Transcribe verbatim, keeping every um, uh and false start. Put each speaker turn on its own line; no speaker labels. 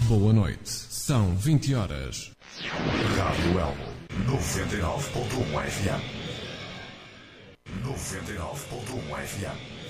Boa noite. São vinte horas.
Rádio Elmo, noventa e nove ponto um F M. noventa e nove ponto um F M.